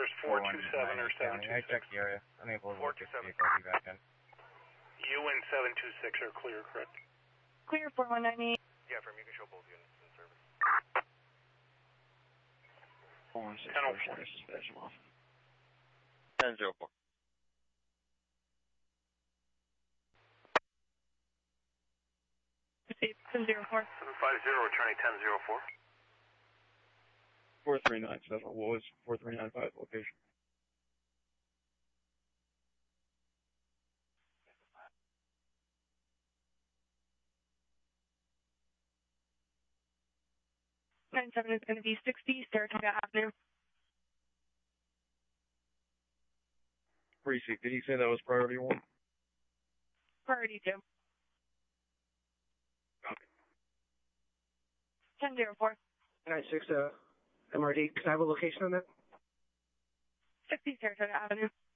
orders 427 or 726. I checked the area. Unable to locate the vehicle. I'll be back in. You and 726 are clear, correct? Clear 4198. Yeah, from you can show both units in service. 1004. 1004. Proceed 1004. 750, returning 1004. 4397. What was 4395 location? Seven is going to be 60 Saratoga Avenue. Precinct, did he say that was priority 1? Priority 2. Okay. 1004. 96, MRD, can I have a location on that? 60 Saratoga Avenue.